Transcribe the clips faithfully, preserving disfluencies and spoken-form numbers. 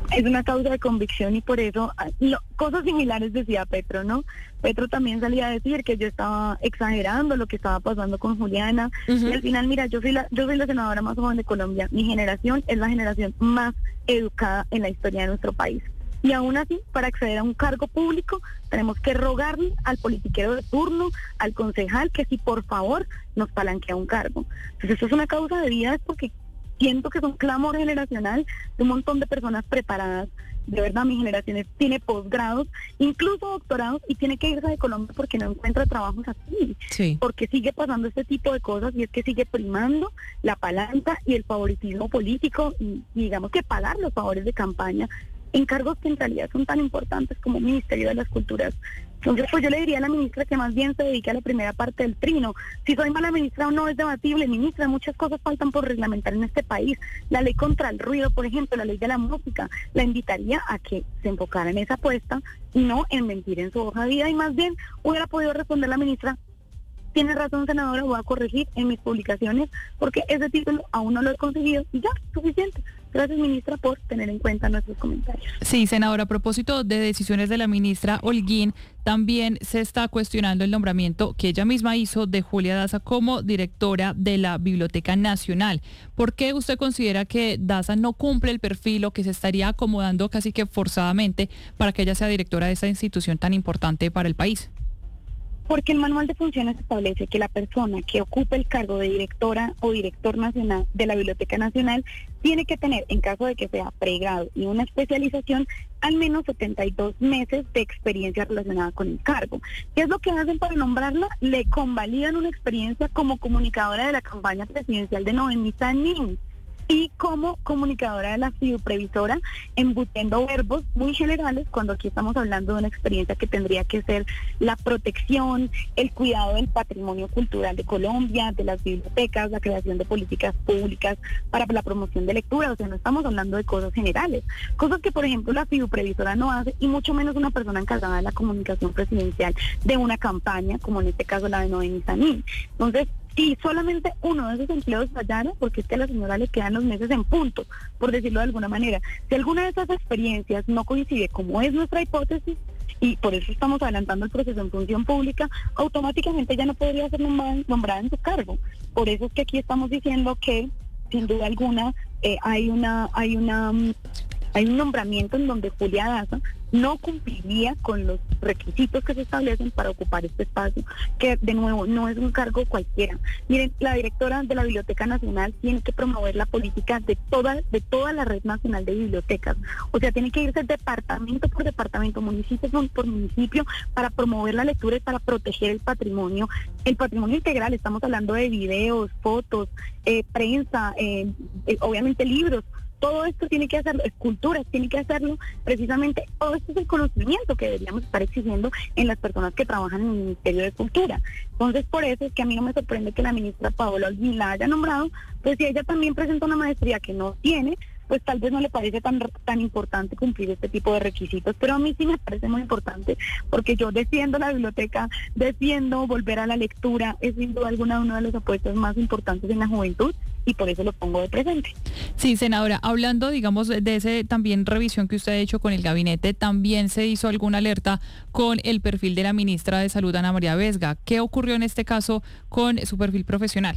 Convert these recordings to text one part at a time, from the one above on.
Es una causa de convicción y por eso, lo, cosas similares decía Petro, ¿no? Petro también salía a decir que yo estaba exagerando lo que estaba pasando con Juliana. Uh-huh. Y al final, mira, yo soy la, yo soy la senadora más joven de Colombia. Mi generación es la generación más educada en la historia de nuestro país. Y aún así, para acceder a un cargo público, tenemos que rogarle al politiquero de turno, al concejal, que si por favor nos palanquea un cargo. Entonces, esto es una causa de vida, es porque siento que es un clamor generacional de un montón de personas preparadas. De verdad, mi generación tiene posgrados, incluso doctorados, y tiene que irse de Colombia porque no encuentra trabajos aquí. Sí. Porque sigue pasando este tipo de cosas y es que sigue primando la palanca y el favoritismo político y, y digamos que pagar los favores de campaña en cargos que en realidad son tan importantes como Ministerio de las Culturas. Entonces, pues yo le diría a la ministra que más bien se dedique a la primera parte del trino. Si soy mala ministra o no es debatible, ministra, muchas cosas faltan por reglamentar en este país. La ley contra el ruido, por ejemplo, la ley de la música, la invitaría a que se enfocara en esa apuesta y no en mentir en su hoja de vida. Y más bien hubiera podido responder la ministra: tiene razón, senadora, voy a corregir en mis publicaciones porque ese título aún no lo he conseguido y ya, suficiente. Gracias, ministra, por tener en cuenta nuestros comentarios. Sí, senadora, a propósito de decisiones de la ministra Holguín, también se está cuestionando el nombramiento que ella misma hizo de Julia Daza como directora de la Biblioteca Nacional. ¿Por qué usted considera que Daza no cumple el perfil o que se estaría acomodando casi que forzadamente para que ella sea directora de esta institución tan importante para el país? Porque el manual de funciones establece que la persona que ocupe el cargo de directora o director nacional de la Biblioteca Nacional tiene que tener, en caso de que sea pregrado y una especialización, al menos setenta y dos meses de experiencia relacionada con el cargo. ¿Qué es lo que hacen para nombrarla? Le convalidan una experiencia como comunicadora de la campaña presidencial de Noemí Sanín y como comunicadora de la fiduprevisora, embutiendo verbos muy generales cuando aquí estamos hablando de una experiencia que tendría que ser la protección, el cuidado del patrimonio cultural de Colombia, de las bibliotecas, la creación de políticas públicas para la promoción de lectura. O sea, no estamos hablando de cosas generales, cosas que por ejemplo la fiduprevisora no hace y mucho menos una persona encargada de la comunicación presidencial de una campaña, como en este caso la de Noemí Sanín. Entonces, si solamente uno de esos empleos fallara, porque es que a la señora le quedan los meses en punto, por decirlo de alguna manera. Si alguna de esas experiencias no coincide, como es nuestra hipótesis, y por eso estamos adelantando el proceso en función pública, automáticamente ya no podría ser nombrada, nombrada en su cargo. Por eso es que aquí estamos diciendo que, sin duda alguna, eh, hay una, hay una, hay un nombramiento en donde Julia Daza no cumpliría con los requisitos que se establecen para ocupar este espacio, que de nuevo no es un cargo cualquiera. Miren, la directora de la Biblioteca Nacional tiene que promover la política de toda, de toda la red nacional de bibliotecas. O sea, tiene que irse departamento por departamento, municipio por municipio, para promover la lectura y para proteger el patrimonio. El patrimonio integral, estamos hablando de videos, fotos, eh, prensa, eh, eh, obviamente libros. Todo esto tiene que hacerlo, esculturas tiene que hacerlo, precisamente todo esto es el conocimiento que deberíamos estar exigiendo en las personas que trabajan en el Ministerio de Cultura. Entonces, por eso es que a mí no me sorprende que la ministra Paola Holguín la haya nombrado, pues si ella también presenta una maestría que no tiene, pues tal vez no le parece tan tan importante cumplir este tipo de requisitos, pero a mí sí me parece muy importante, porque yo defiendo la biblioteca, defiendo volver a la lectura, es sin duda alguna una de las apuestas más importantes en la juventud, y por eso lo pongo de presente. Sí, senadora, hablando, digamos, de ese también revisión que usted ha hecho con el gabinete, también se hizo alguna alerta con el perfil de la ministra de Salud, Ana María Vesga. ¿Qué ocurrió en este caso con su perfil profesional?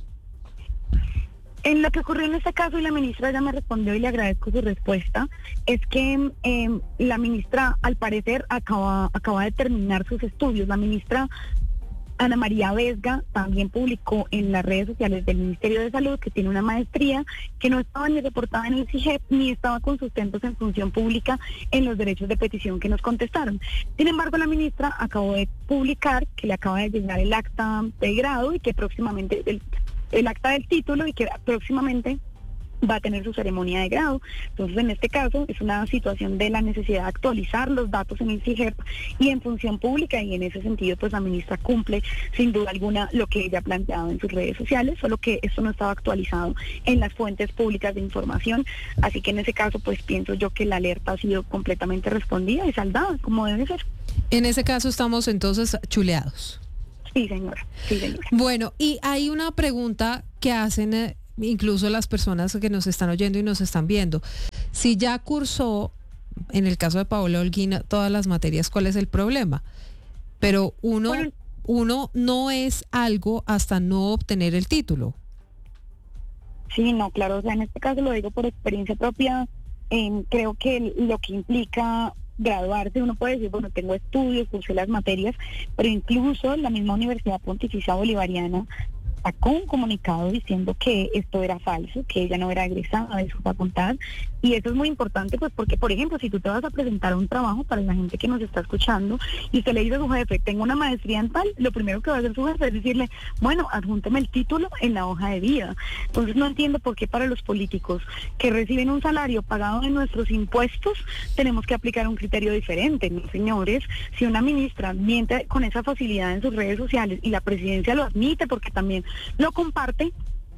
En lo que ocurrió en este caso, y la ministra ya me respondió y le agradezco su respuesta, es que eh, la ministra al parecer acaba, acaba de terminar sus estudios. La ministra Ana María Vesga también publicó en las redes sociales del Ministerio de Salud que tiene una maestría que no estaba ni reportada en el C I G E P ni estaba con sustentos en función pública en los derechos de petición que nos contestaron. Sin embargo, la ministra acabó de publicar que le acaba de llegar el acta de grado y que próximamente el, el acta del título y que próximamente va a tener su ceremonia de grado. Entonces, en este caso, es una situación de la necesidad de actualizar los datos en el C I G E P y en función pública, y en ese sentido, pues la ministra cumple, sin duda alguna, lo que ella ha planteado en sus redes sociales, solo que esto no estaba actualizado en las fuentes públicas de información, así que en ese caso, pues pienso yo que la alerta ha sido completamente respondida y saldada, como debe ser. En ese caso estamos entonces chuleados. Sí, señora, sí, señora. Bueno, y hay una pregunta que hacen... Eh, incluso las personas que nos están oyendo y nos están viendo. Si ya cursó, en el caso de Paola Holguín, todas las materias, ¿cuál es el problema? Pero uno, Bueno, uno no es algo hasta no obtener el título. Sí, no, claro, o sea, en este caso lo digo por experiencia propia, eh, creo que lo que implica graduarse, uno puede decir, bueno, tengo estudios, cursé las materias, pero incluso la misma Universidad Pontificia Bolivariana sacó un comunicado diciendo que esto era falso, que ella no era egresada de su facultad, y eso es muy importante, pues porque, por ejemplo, si tú te vas a presentar a un trabajo, para la gente que nos está escuchando, y usted le dice a su jefe, tengo una maestría en tal, lo primero que va a hacer su jefe es decirle, bueno, adjúnteme el título en la hoja de vida. Entonces no entiendo por qué para los políticos que reciben un salario pagado de nuestros impuestos, tenemos que aplicar un criterio diferente, ¿no, señores? Si una ministra miente con esa facilidad en sus redes sociales y la presidencia lo admite porque también lo comparte,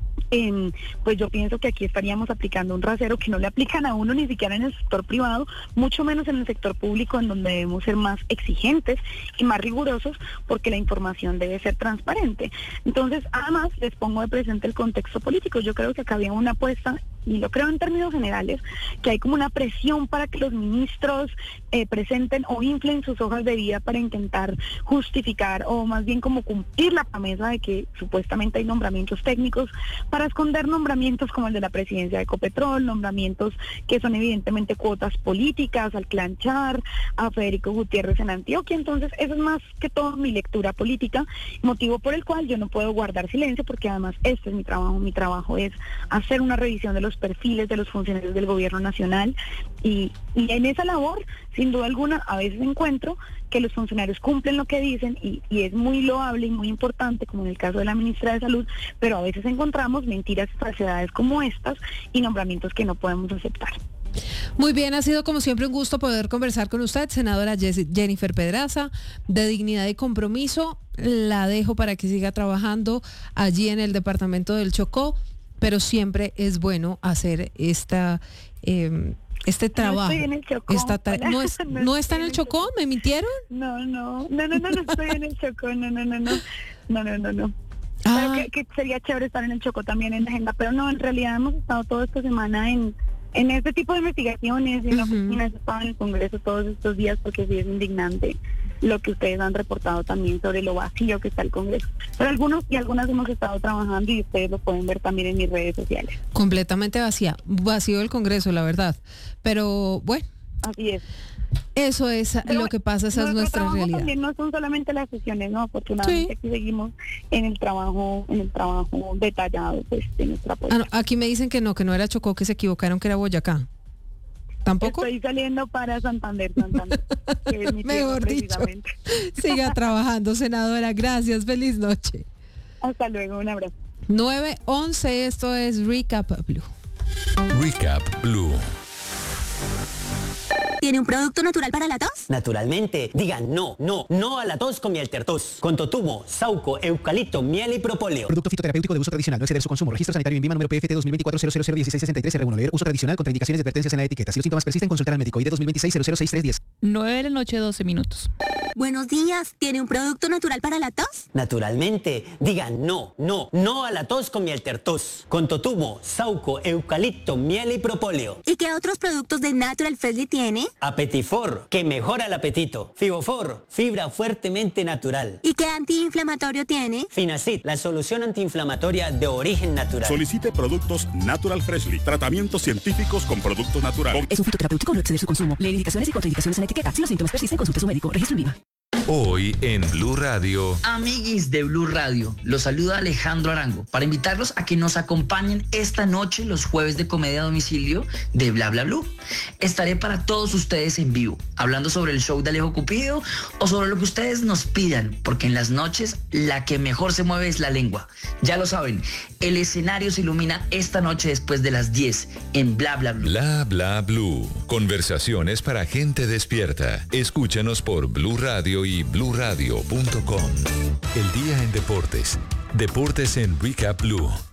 eh, pues yo pienso que aquí estaríamos aplicando un rasero que no le aplican a uno ni siquiera en el sector privado, mucho menos en el sector público, en donde debemos ser más exigentes y más rigurosos porque la información debe ser transparente. Entonces, además, les pongo de presente el contexto político. Yo creo que acá había una apuesta, y lo creo en términos generales, que hay como una presión para que los ministros eh, presenten o inflen sus hojas de vida para intentar justificar o más bien como cumplir la promesa de que supuestamente hay nombramientos técnicos para esconder nombramientos como el de la presidencia de Ecopetrol, nombramientos que son evidentemente cuotas políticas, al clan Char, a Federico Gutiérrez en Antioquia. Entonces, eso es más que todo mi lectura política, motivo por el cual yo no puedo guardar silencio, porque además este es mi trabajo. Mi trabajo es hacer una revisión de los perfiles de los funcionarios del gobierno nacional, y, y en esa labor, sin duda alguna, a veces encuentro que los funcionarios cumplen lo que dicen y, y es muy loable y muy importante, como en el caso de la ministra de Salud, pero a veces encontramos mentiras y falsedades como estas y nombramientos que no podemos aceptar. Muy bien, ha sido como siempre un gusto poder conversar con usted, senadora Jennifer Pedraza, de Dignidad y Compromiso. La dejo para que siga trabajando allí en el departamento del Chocó, pero siempre es bueno hacer esta eh, este trabajo. No estoy en el Chocó. Esta ta- no, es, no, ¿No está en el Chocó? ¿Me mintieron? No, no, no, no, no, no estoy en el Chocó, no, no, no, no, no, no, no, no. Ah. Pero que, que sería chévere estar en el Chocó también en la agenda, pero no, en realidad hemos estado toda esta semana en en este tipo de investigaciones, en la Ujú. oficina, he estado en el Congreso todos estos días porque sí es indignante lo que ustedes han reportado también sobre lo vacío que está el Congreso. Pero algunos y algunas hemos estado trabajando y ustedes lo pueden ver también en mis redes sociales. Completamente vacía, vacío el Congreso, la verdad. Pero bueno, Así es. eso es Pero lo que pasa, esa es nuestro nuestra trabajo realidad. También no son solamente las sesiones, no, afortunadamente Sí. aquí seguimos en el trabajo, en el trabajo detallado, pues, de nuestra Ah, puesta. no, aquí me dicen que no, que no era Chocó, que se equivocaron, que era Boyacá. ¿Tampoco? Estoy saliendo para Santander, Santander, que es mi tierra Mejor dicho. precisamente. Siga trabajando, senadora. Gracias, feliz noche. Hasta luego, un abrazo. nueve once, esto es Recap Blue. Recap Blue. ¿Tiene un producto natural para la tos? Naturalmente, digan no, no, no a la tos con Mieltertos. Con totumo, sauco, eucalipto, miel y propóleo. Producto fitoterapéutico de uso tradicional, no exceder su consumo. Registro sanitario en INVIMA número P F T dos mil veinticuatro cero cero cero dieciséis sesenta y tres R uno. Leer uso tradicional, contraindicaciones y advertencias en la etiqueta. Si los síntomas persisten, consultar al médico. I D dos mil veintiséis cero cero seis tres diez. nueve de la noche, doce minutos. Buenos días. ¿Tiene un producto natural para la tos? Naturalmente, digan no, no, no a la tos con Mieltertos. Con totumo, sauco, eucalipto, miel y propóleo. ¿Y qué otros productos de Natural Freshly tiene? Apetifor, que mejora el apetito. Fibofor, fibra fuertemente natural. ¿Y qué antiinflamatorio tiene? Finacid, la solución antiinflamatoria de origen natural. Solicite productos Natural Freshly. Tratamientos científicos con productos naturales. Es un fitoterapéutico, no exceder su consumo. Lee indicaciones y contraindicaciones en la etiqueta. Si los síntomas persisten, consulte a su médico. Registro en VIVA. Hoy en Blue Radio. Amiguis de Blue Radio, los saluda Alejandro Arango para invitarlos a que nos acompañen esta noche los jueves de comedia a domicilio de Bla Bla Blue. Estaré para todos ustedes en vivo, hablando sobre el show de Alejo Cupido o sobre lo que ustedes nos pidan, porque en las noches la que mejor se mueve es la lengua. Ya lo saben, el escenario se ilumina esta noche después de las diez en Bla Bla Blue. Bla Bla Blue. Conversaciones para gente despierta. Escúchanos por Blue Radio y blue radio punto com. El día en deportes. Deportes en Recap Blue.